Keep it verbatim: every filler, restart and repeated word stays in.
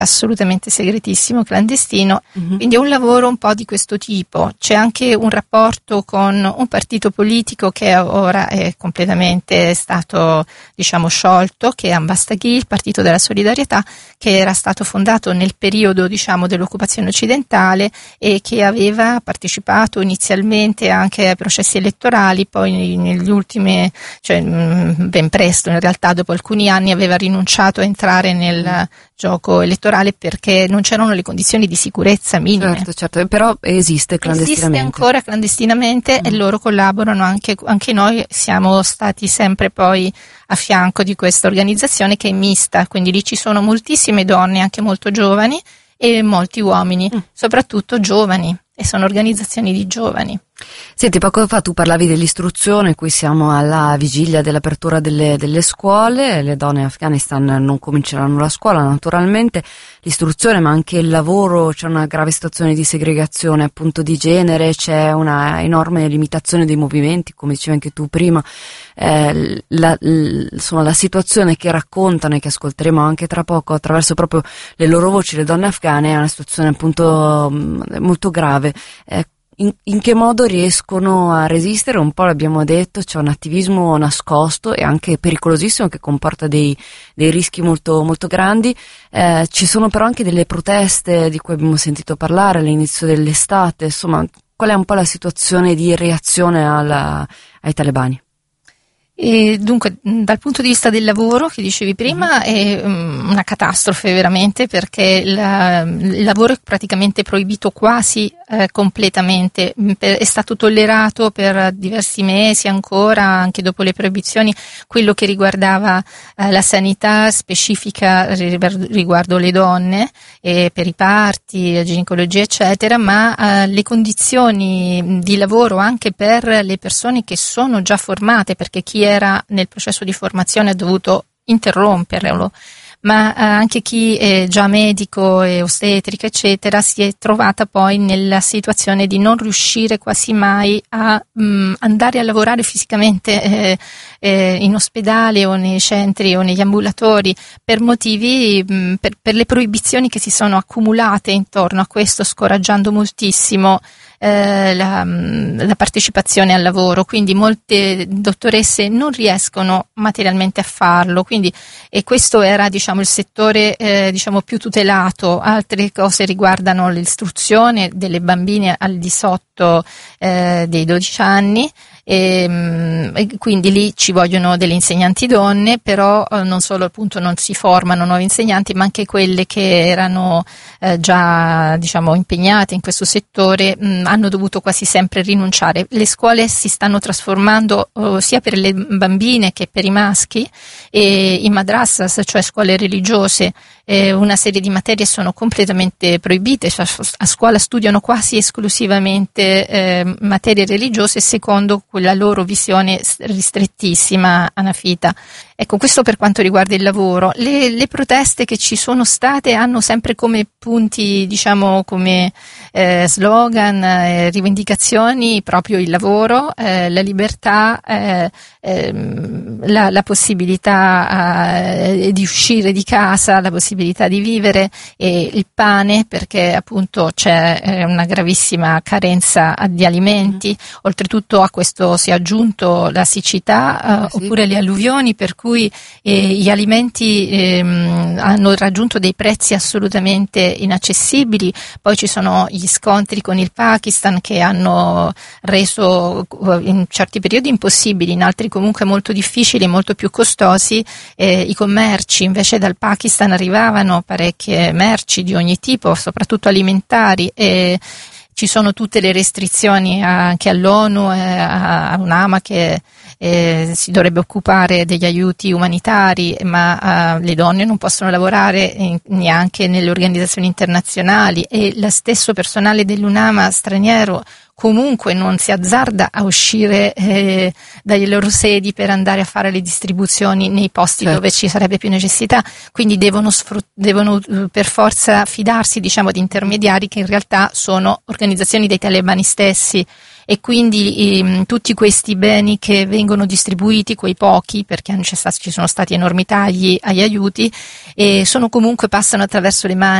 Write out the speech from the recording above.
assolutamente segretissimo, clandestino, mm-hmm. quindi è un lavoro un po' di questo tipo. C'è anche un rapporto con un partito politico che ora è completamente stato, diciamo, sciolto, che è Ambastaghi, il Partito della Solidarietà, che era stato fondato nel periodo, diciamo, dell'occupazione occidentale e che aveva partecipato inizialmente anche ai processi elettorali, poi negli ultimi, cioè ben presto in realtà, dopo alcuni anni aveva rinunciato a entrare nel mm. gioco elettorale perché non c'erano le condizioni di sicurezza minime. Certo, certo, però esiste clandestinamente. Esiste ancora clandestinamente mm. e loro collaborano anche, anche noi siamo stati sempre poi a fianco di questa organizzazione che è mista, quindi lì ci sono moltissime donne, anche molto giovani, e molti uomini, mm. soprattutto giovani, e sono organizzazioni di giovani. Senti, poco fa tu parlavi dell'istruzione, qui siamo alla vigilia dell'apertura delle, delle scuole, le donne in Afghanistan non cominceranno la scuola naturalmente, l'istruzione ma anche il lavoro, c'è una grave situazione di segregazione appunto di genere, c'è una enorme limitazione dei movimenti, come dicevi anche tu prima, eh, la, l, insomma la situazione che raccontano e che ascolteremo anche tra poco attraverso proprio le loro voci, le donne afghane, è una situazione appunto molto grave. Eh, In, in che modo riescono a resistere? Un po' l'abbiamo detto, c'è un attivismo nascosto e anche pericolosissimo che comporta dei, dei rischi molto, molto grandi. Eh, ci sono però anche delle proteste di cui abbiamo sentito parlare all'inizio dell'estate. Insomma, qual è un po' la situazione di reazione alla, ai talebani? E dunque, dal punto di vista del lavoro che dicevi prima, è um, una catastrofe veramente, perché la, il lavoro è praticamente proibito quasi eh, completamente, per, è stato tollerato per diversi mesi ancora, anche dopo le proibizioni, quello che riguardava eh, la sanità specifica riguardo le donne, e per i parti, la ginecologia eccetera, ma eh, le condizioni di lavoro anche per le persone che sono già formate, perché chi era nel processo di formazione ha dovuto interromperlo, ma eh, anche chi è già medico e ostetrica eccetera si è trovata poi nella situazione di non riuscire quasi mai a mh, andare a lavorare fisicamente eh, eh, in ospedale o nei centri o negli ambulatori per motivi, mh, per, per le proibizioni che si sono accumulate intorno a questo, scoraggiando moltissimo Eh, la, la partecipazione al lavoro, quindi molte dottoresse non riescono materialmente a farlo, quindi e questo era diciamo il settore eh, diciamo più tutelato. Altre cose riguardano l'istruzione delle bambine al di sotto eh, dei dodici anni. E, e quindi lì ci vogliono delle insegnanti donne, però eh, non solo appunto non si formano nuovi insegnanti, ma anche quelle che erano eh, già diciamo impegnate in questo settore mh, hanno dovuto quasi sempre rinunciare. Le scuole si stanno trasformando oh, sia per le bambine che per i maschi, e i madrasas, cioè scuole religiose, eh, una serie di materie sono completamente proibite, cioè, a scuola studiano quasi esclusivamente eh, materie religiose secondo quella loro visione ristrettissima, anafita. Ecco, questo per quanto riguarda il lavoro. Le, le proteste che ci sono state hanno sempre come punti, diciamo, come eh, slogan, eh, rivendicazioni proprio il lavoro, eh, la libertà, eh, eh, la, la possibilità eh, di uscire di casa, la possibilità di vivere, e il pane, perché appunto c'è eh, una gravissima carenza di alimenti. Mm. Oltretutto a questo si è aggiunto la siccità, eh, sì. oppure le alluvioni, per cui eh, gli alimenti ehm, hanno raggiunto dei prezzi assolutamente inaccessibili. Poi ci sono gli scontri con il Pakistan che hanno reso in certi periodi impossibili, in altri comunque molto difficili, molto più costosi eh, i commerci. Invece dal Pakistan arrivavano parecchie merci di ogni tipo, soprattutto alimentari, e ci sono tutte le restrizioni anche all'ONU, eh, a UNAMA che eh, si dovrebbe occupare degli aiuti umanitari, ma eh, le donne non possono lavorare in, neanche nelle organizzazioni internazionali, e lo stesso personale dell'UNAMA straniero comunque non si azzarda a uscire eh, dalle loro sedi per andare a fare le distribuzioni nei posti certo. dove ci sarebbe più necessità, quindi devono, sfrut- devono uh, per forza fidarsi diciamo di intermediari che in realtà sono organizzazioni dei talebani stessi, e quindi ehm, tutti questi beni che vengono distribuiti, quei pochi, perché ci sono stati enormi tagli agli aiuti, e sono comunque passano attraverso le mani